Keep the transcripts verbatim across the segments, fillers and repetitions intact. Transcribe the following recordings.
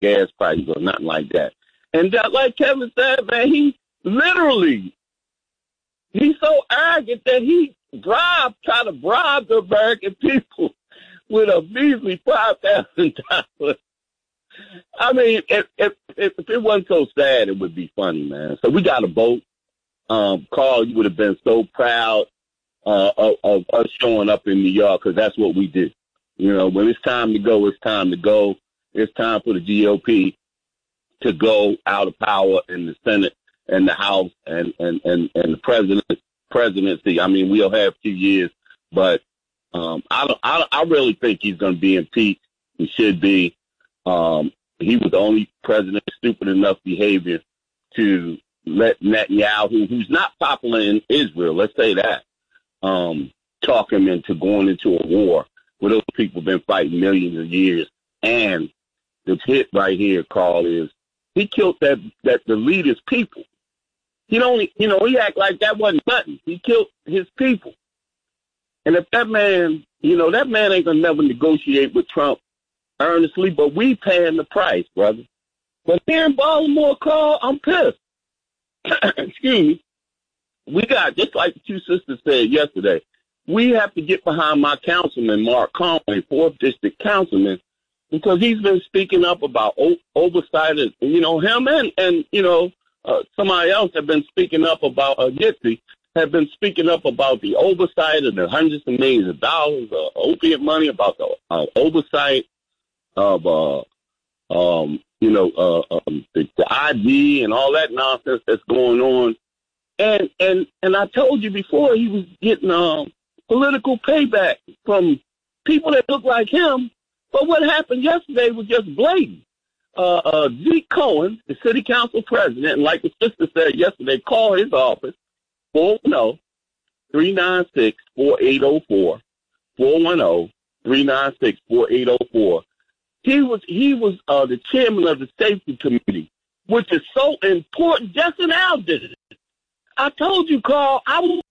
gas prices or nothing like that. And that, like Kevin said, man, he literally, he's so arrogant that he bribe, try to bribe the American people with a measly five thousand dollars. I mean, if, if, if it wasn't so sad, it would be funny, man. So we got a vote. Um, Carl, you would have been so proud uh, of, of us showing up in New York, because that's what we do. You know, when it's time to go, it's time to go. It's time for the G O P to go out of power in the Senate and the House and, and, and, and the president, presidency. I mean, we'll have two years, but um, I, don't, I, I really think he's going to be impeached. He should be. Um, he was the only president stupid enough behavior to let Netanyahu, who's not popular in Israel, let's say that, um, talk him into going into a war where those people have been fighting millions of years. And the hit right here, Carl, is he killed that, that the leader's people. He don't, you know, he act like that wasn't nothing. He killed his people. And if that man, you know, that man ain't gonna never negotiate with Trump earnestly, but we paying the price, brother. But here in Baltimore, Carl, I'm pissed. Excuse me. We got, just like the two sisters said yesterday, we have to get behind my councilman, Mark Conway, fourth District Councilman, because he's been speaking up about o- oversight, and, you know, him and, and you know, uh, somebody else have been speaking up about, uh, Gitsy, have been speaking up about the oversight of the hundreds of millions of dollars, uh, opiate money, about the uh, oversight of, uh, um, you know, uh, um, the, the I G and all that nonsense that's going on. And, and, and I told you before, he was getting, um, political payback from people that look like him. But what happened yesterday was just blatant. Uh, uh, Zeke Cohen, the city council president, and like the sister said yesterday, called his office, four one zero, three nine six, four eight zero four, four one zero, three nine six, four eight zero four. He was, he was, uh, the chairman of the safety committee, which is so important. Justin Al did it. I told you, Carl, I was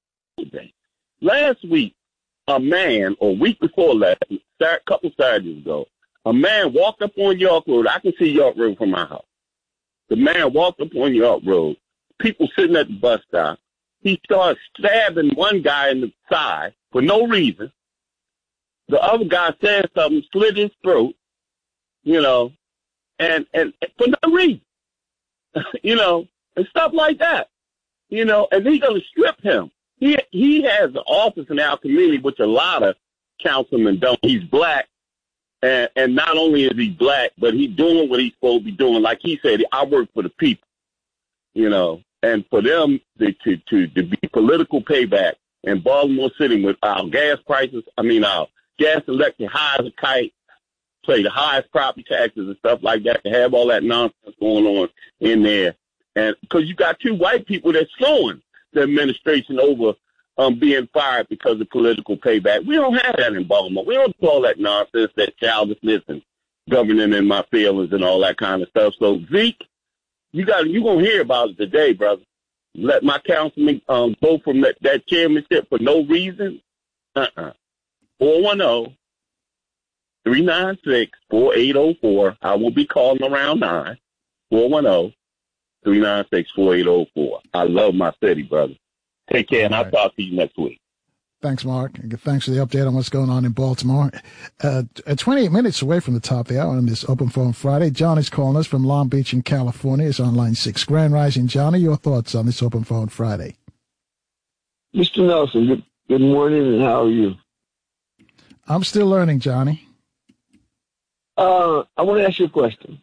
last week, a man, or week before last, a couple Saturdays ago, a man walked up on York Road. I can see York Road from my house. The man walked up on York Road. People sitting at the bus stop. He started stabbing one guy in the side for no reason. The other guy said something, slit his throat, you know, and, and, and for no reason, you know, and stuff like that, you know, and he's going to strip him. He, he has an office in our community, which a lot of councilmen don't. He's black. And, and not only is he black, but he's doing what he's supposed to be doing. Like he said, I work for the people, you know, and for them to, to, to, to be political payback in Baltimore City with our gas prices, I mean, our gas and electric high as a kite, pay the highest property taxes and stuff like that, to have all that nonsense going on in there. And because you got two white people that's suing the administration over um, being fired because of political payback. We don't have that in Baltimore. We don't do all that nonsense, that childishness and governing in my feelings and all that kind of stuff. So Zeke, you got you gonna hear about it today, brother. Let my councilman um, go from that, that chairmanship for no reason. Uh-uh. four one zero, three nine six, four eight zero four. I will be calling around nine. four one zero, three nine six, four eight zero four. I love my city, brother. Take care, and I'll talk to you next week. Thanks, Mark. Thanks for the update on what's going on in Baltimore. Uh, twenty-eight minutes away from the top of the hour on this Open Phone Friday, Johnny's calling us from Long Beach in California. It's on line six. Grand Rising, Johnny, your thoughts on this Open Phone Friday? Mister Nelson, good, good morning, and how are you? I'm still learning, Johnny. Uh, I want to ask you a question.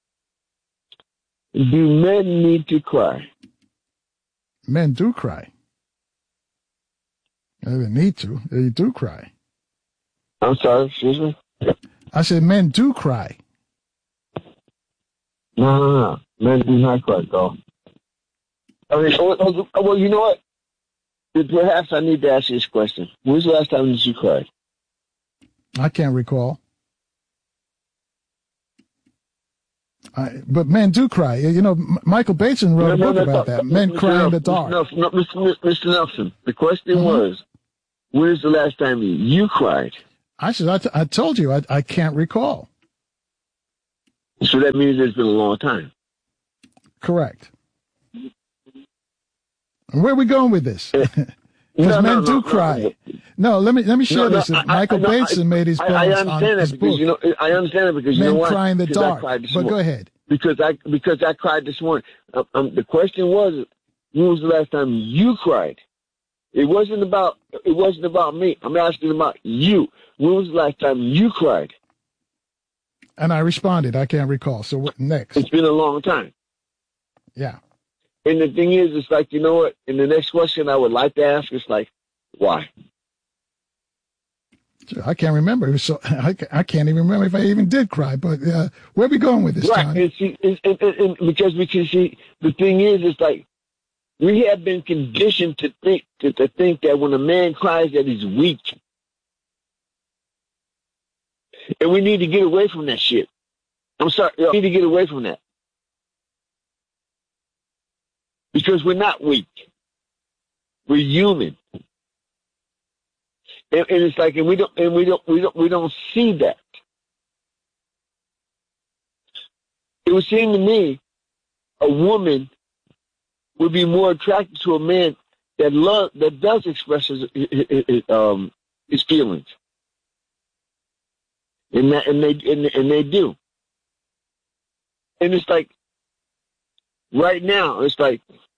Do men need to cry? Men do cry. They need to. They do cry. I'm sorry, excuse me? I said men do cry. No, no, no. Men do not cry, Carl. I mean, well, well, you know what? Perhaps I need to ask you this question. When was the last time that you cried? I can't recall. I, but men do cry. You know, Michael Bateson wrote no, a book no, about no, that. Men Mister cry Nelson, in the dark. Mister Nelson, Mister Nelson, the question mm-hmm. was, when is the last time you cried? I said, I, t- I told you, I, I can't recall. So that means it's been a long time. Correct. And where are we going with this? Because No, men no, do no, cry. no. No, let me let me share No, no, this. I- Michael I- no, Bateson I- made his I, points I on understand his that because book, you know I understand it because you Men know why? Cry in the Because I Dark. cried this But morning. go ahead. Because I because I cried this morning. Um, um, the question was, when was the last time you cried? It wasn't about it wasn't about me. I'm asking about you. When was the last time you cried? And I responded. I can't recall. So what next? It's been a long time. Yeah. And the thing is, it's like, you know what? And the next question I would like to ask is like, why? I can't remember. It was so I, I can't even remember if I even did cry. But uh, where are we going with this, Right. Johnny? And see, and, and, and because we can see, the thing is, it's like we have been conditioned to think to, to think that when a man cries that he's weak. And we need to get away from that shit. I'm sorry. We need to get away from that. Because we're not weak. We're human. And, and it's like, and we don't, and we don't, we don't, we don't see that. It would seem to me a woman would be more attracted to a man that love, that does express his, his, um, his feelings. And that, and they, and, and they do. And it's like, right now, it's like,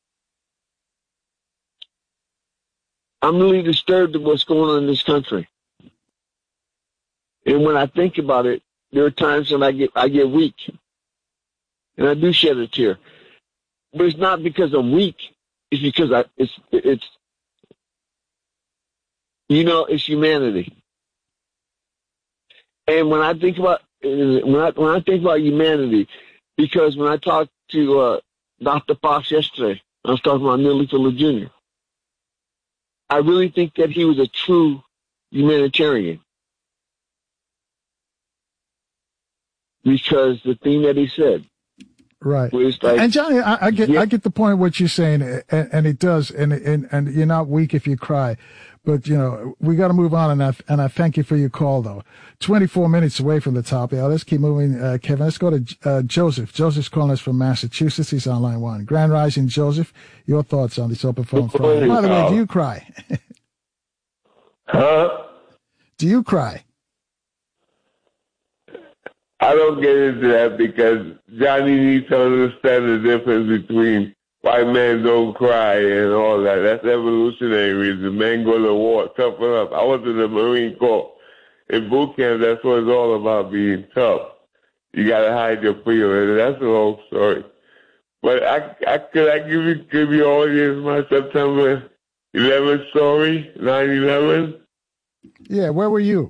I'm really disturbed at what's going on in this country. And when I think about it, there are times when I get I get weak. And I do shed a tear. But it's not because I'm weak. It's because I it's it's you know, it's humanity. And when I think about when I when I think about humanity, because when I talked to uh, Doctor Fox yesterday, I was talking about Neely Fuller Junior I really think that he was a true humanitarian. Because the thing that he said. Right. Was like, and Johnny, I, I get yeah. I get the point of what you're saying, and, and it does, and, and and you're not weak if you cry. But, you know, we got to move on, and I, and I thank you for your call, though. twenty-four minutes away from the top. Yeah, let's keep moving, uh, Kevin. Let's go to uh, Joseph. Joseph's calling us from Massachusetts. He's on line one. Grand Rising, Joseph. Your thoughts on this open phone Friday. By the way, do you cry? Huh? Do you cry? I don't get into that because Johnny needs to understand the difference between why men don't cry and all that. That's evolutionary reason. Men go to war, toughen up. I was in the Marine Corps. In boot camp, that's what it's all about, being tough. You got to hide your feelings. That's the whole story. But I, I could I give you give your audience my September eleventh story, nine eleven? Yeah, where were you?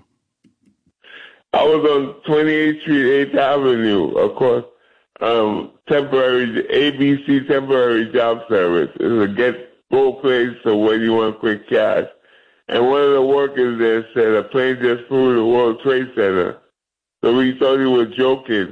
I was on twenty-eighth Street, eighth Avenue, of course. Um, temporary, A B C temporary job service. It's a get go place, so when you want quick cash. And one of the workers there said a plane just flew to the World Trade Center. So we thought he was joking.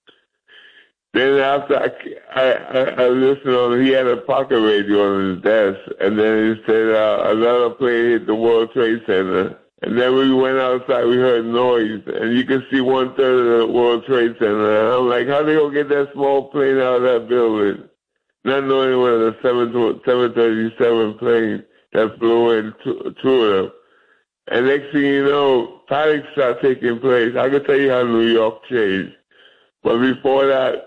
Then after I, I, I, I listened on, he had a pocket radio on his desk, and then he said uh, another plane hit the World Trade Center. And then we went outside, we heard noise, and you could see one third of the World Trade Center. And I'm like, how they gonna get that small plane out of that building? Not knowing what a seven thirty-seven plane that flew in, two, two of them. And next thing you know, panic started taking place. I can tell you how New York changed. But before that,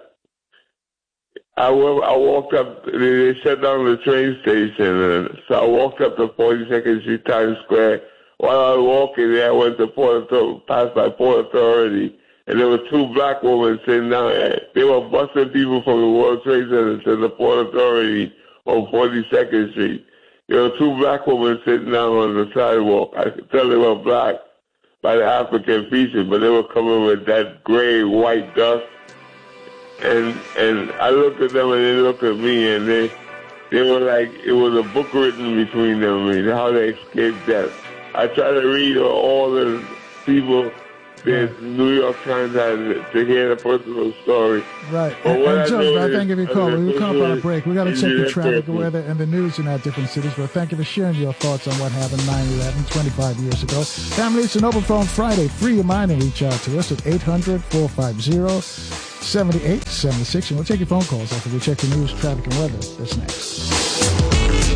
I, I walked up, they shut down the train station, and so I walked up to forty-second Street, Times Square. While I was walking there, I went to Port Authority, passed by Port Authority, and there were two black women sitting down there. They were busing people from the World Trade Center to the Port Authority on forty-second Street. There were two black women sitting down on the sidewalk. I could tell they were black by the African features, but they were coming with that gray, white dust. And and I looked at them, and they looked at me, and they they were like, it was a book written between them, and how they escaped death. I try to read all the people that New York Times had to hear the personal story. Right. But And, what I and Joe, know I is- thank you for your call. We'll come up on a break. We got to is check the that traffic, person. weather, and the news in our different cities. But thank you for sharing your thoughts on what happened nine eleven, twenty-five years ago. Family, it's an Open Phone Friday. Free your mind and reach out to us at eight hundred, four five zero, seventy-eight seventy-six. And we'll take your phone calls after we check the news, traffic, and weather. That's next.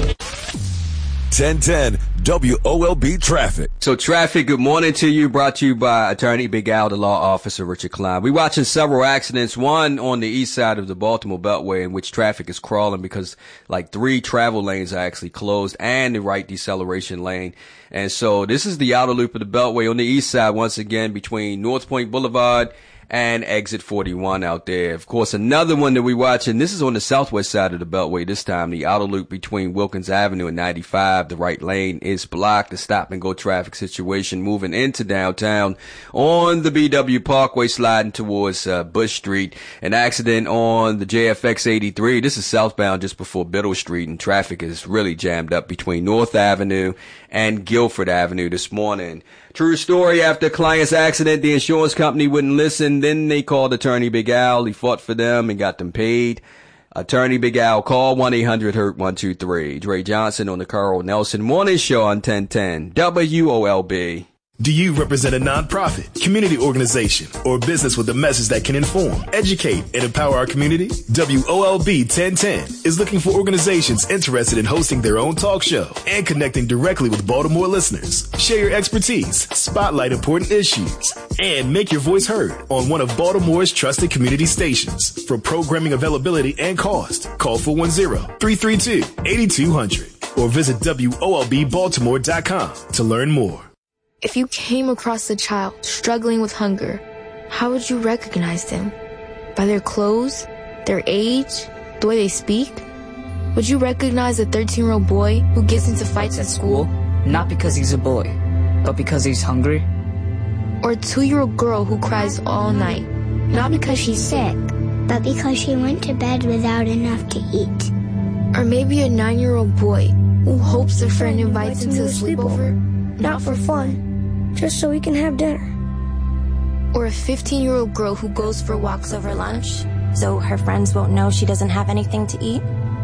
ten ten W O L B Traffic. So traffic, good morning to you, brought to you by Attorney Big Al, the law officer Richard Klein. We're watching several accidents, one on the east side of the Baltimore Beltway in which traffic is crawling because like three travel lanes are actually closed and the right deceleration lane. And so this is the outer loop of the Beltway on the east side once again between North Point Boulevard and exit forty-one out there. Of course, another one that we watching, this is on the southwest side of the Beltway this time, the outer loop between Wilkins Avenue and ninety-five. The right lane is blocked. The stop and go traffic situation moving into downtown on the B W Parkway sliding towards uh, Bush Street. An accident on the J F X eighty-three. This is southbound just before Biddle Street, and traffic is really jammed up between North Avenue and Guilford Avenue this morning. True story, after a client's accident, the insurance company wouldn't listen. Then they called Attorney Big Al. He fought for them and got them paid. Attorney Big Al, call one eight hundred hurt one two three. Dre Johnson on the Carl Nelson Morning Show on ten ten W O L B. Do you represent a nonprofit, community organization, or business with a message that can inform, educate, and empower our community? W O L B ten ten is looking for organizations interested in hosting their own talk show and connecting directly with Baltimore listeners. Share your expertise, spotlight important issues, and make your voice heard on one of Baltimore's trusted community stations. For programming availability and cost, call four one zero, three three two, eight two zero zero or visit W O L B Baltimore dot com to learn more. If you came across a child struggling with hunger, how would you recognize them? By their clothes, their age, the way they speak? Would you recognize a thirteen-year-old boy who gets into fights at school? Not because he's a boy, but because he's hungry? Or a two-year-old girl who cries all night, not because she's sick, but because she went to bed without enough to eat? Or maybe a nine-year-old boy who hopes a friend invites him to a sleepover, not for fun, just so we can have dinner. Or a fifteen-year-old girl who goes for walks over lunch, so her friends won't know she doesn't have anything to eat.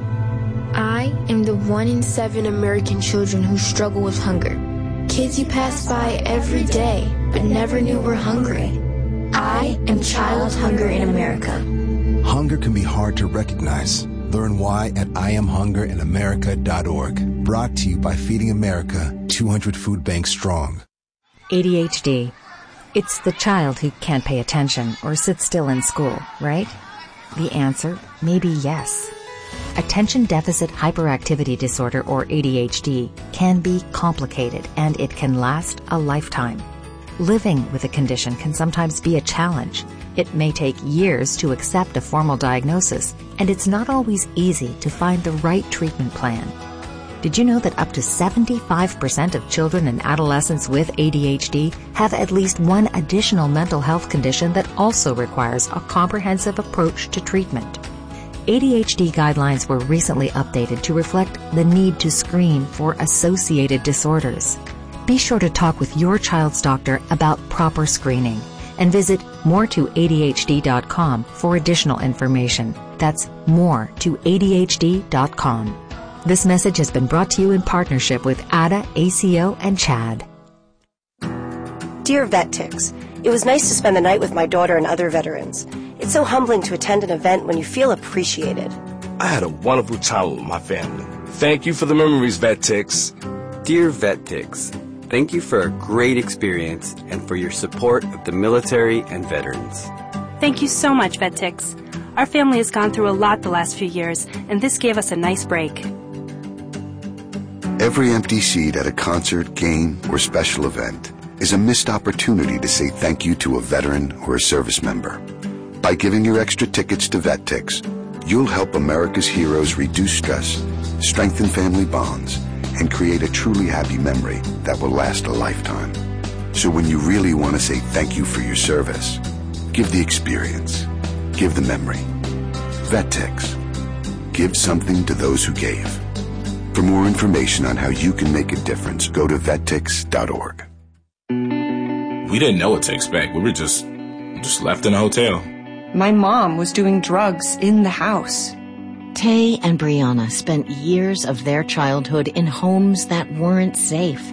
I am the one in seven American children who struggle with hunger. Kids you pass by every day, but never knew were hungry. I am Child Hunger in America. Hunger can be hard to recognize. Learn why at I am hunger in america dot org. Brought to you by Feeding America, two hundred food banks strong. A D H D. It's the child who can't pay attention or sit still in school, right? The answer may be yes. Attention Deficit Hyperactivity Disorder, or A D H D, can be complicated and it can last a lifetime. Living with a condition can sometimes be a challenge. It may take years to accept a formal diagnosis, and it's not always easy to find the right treatment plan. Did you know that up to seventy-five percent of children and adolescents with A D H D have at least one additional mental health condition that also requires a comprehensive approach to treatment? A D H D guidelines were recently updated to reflect the need to screen for associated disorders. Be sure to talk with your child's doctor about proper screening and visit more to A D H D dot com for additional information. That's more to A D H D dot com. This message has been brought to you in partnership with A D A, A C O, and CHAD. Dear VetTix, it was nice to spend the night with my daughter and other veterans. It's so humbling to attend an event when you feel appreciated. I had a wonderful time with my family. Thank you for the memories, VetTix. Dear VetTix, thank you for a great experience and for your support of the military and veterans. Thank you so much, VetTix. Our family has gone through a lot the last few years, and this gave us a nice break. Every empty seat at a concert, game, or special event is a missed opportunity to say thank you to a veteran or a service member. By giving your extra tickets to VetTix, you'll help America's heroes reduce stress, strengthen family bonds, and create a truly happy memory that will last a lifetime. So when you really want to say thank you for your service, give the experience. Give the memory. VetTix. Give something to those who gave. For more information on how you can make a difference, go to vet tix dot org. We didn't know what to expect. We were just, just left in a hotel. My mom was doing drugs in the house. Tay and Brianna spent years of their childhood in homes that weren't safe.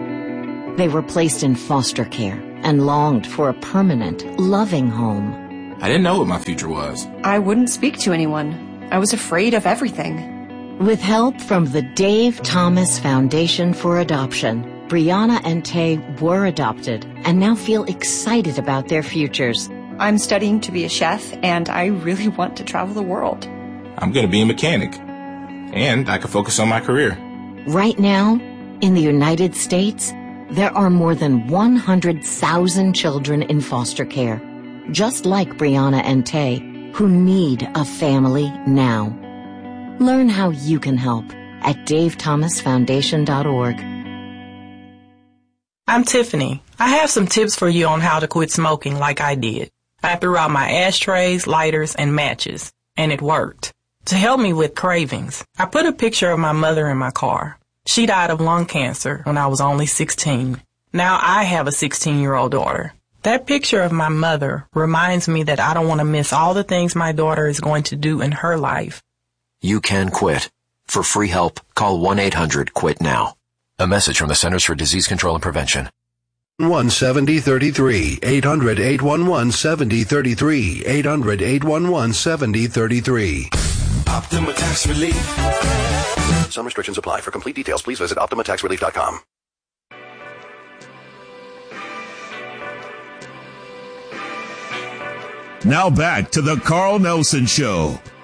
They were placed in foster care and longed for a permanent, loving home. I didn't know what my future was. I wouldn't speak to anyone. I was afraid of everything. With help from the Dave Thomas Foundation for Adoption, Brianna and Tay were adopted and now feel excited about their futures. I'm studying to be a chef, and I really want to travel the world. I'm going to be a mechanic, and I can focus on my career. Right now, in the United States, there are more than one hundred thousand children in foster care, just like Brianna and Tay, who need a family now. Learn how you can help at dave thomas foundation dot org. I'm Tiffany. I have some tips for you on how to quit smoking like I did. I threw out my ashtrays, lighters, and matches, and it worked. To help me with cravings, I put a picture of my mother in my car. She died of lung cancer when I was only sixteen. Now I have a sixteen-year-old daughter. That picture of my mother reminds me that I don't want to miss all the things my daughter is going to do in her life. You can quit. For free help, call one eight hundred quit now. A message from the Centers for Disease Control and Prevention. one seven zero three three, eight hundred, eight one one, seven zero three three, eight hundred, eight one one, seven zero three three. Optima Tax Relief. Some restrictions apply. For complete details, please visit optima tax relief dot com. Now back to the Carl Nelson Show